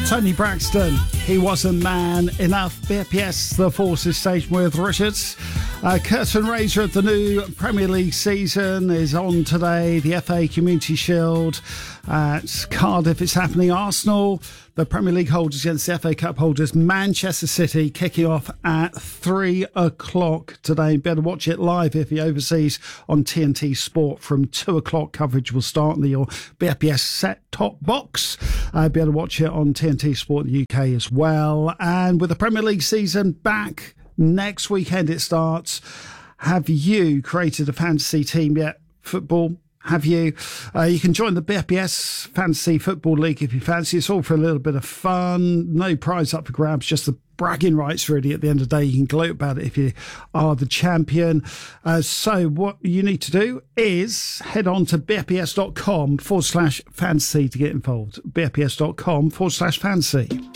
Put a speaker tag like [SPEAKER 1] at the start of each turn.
[SPEAKER 1] Tony Braxton, he wasn't man enough. BFPS, the Forces station with Richards. Curtain raiser of the new Premier League season is on today. The FA Community Shield at Cardiff, it's happening. Arsenal, the Premier League holders against the FA Cup holders. Manchester City kicking off at 3 o'clock today. Better watch it live if you're overseas on TNT Sport from 2 o'clock. Coverage will start on your BFPS set-top box. Be able to watch it on TNT Sport in the UK as well. And with the Premier League season back next weekend, it starts. Have you created a fantasy team yet? Football? Have you? You can join the BFPS Fantasy Football League if you fancy. It's all for a little bit of fun. No prize up for grabs, just the bragging rights really at the end of the day. You can gloat about it if you are the champion. So what you need to do is head on to bfps.com/fantasy to get involved. bfps.com/fantasy.